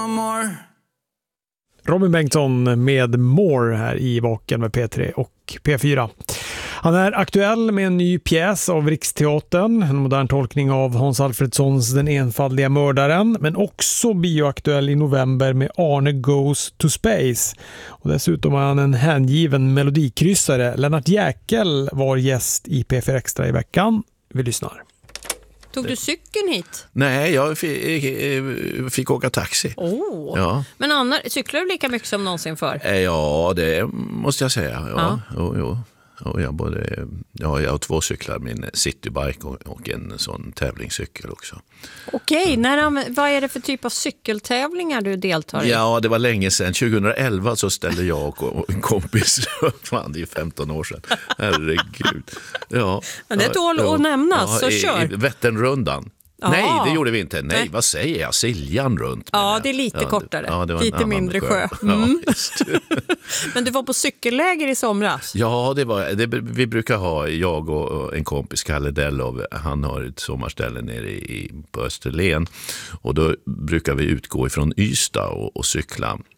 more. Robin Bengtsson med More här i Vaken med P3 och P4. Han är aktuell med en ny pjäs av Riksteatern, en modern tolkning av Hans Alfredssons Den enfaldiga mördaren, men också bioaktuell i november med Arne Goes to Space. Och dessutom är han en hängiven melodikryssare. Lennart Jäkel var gäst i P4 Extra i veckan. Vi lyssnar. Tog du cykeln hit? Nej, jag fick åka taxi. Ja. Men Anna, cyklar du lika mycket som någonsin för? Ja, det måste jag säga. Ja. Jo. Och jag har 2 cyklar, min citybike och en sån tävlingscykel också. Okej, vad är det för typ av cykeltävlingar du deltar i? Ja, det var länge sedan. 2011 så ställde jag och en kompis, fan det är 15 år sedan. Herregud. Ja. Men det tål att nämnas, så kör. I Vätternrundan. Nej, det gjorde vi inte. Nej, vad säger jag? Siljan runt. Ja, det är lite kortare. Ja, det var lite mindre sjö. Ja, just. Men du var på cykelläger i somras? Ja, vi brukar ha, jag och en kompis, Kalle Dellov, han har ett sommarställe nere på Österlen. Och då brukar vi utgå ifrån Ystad och cykla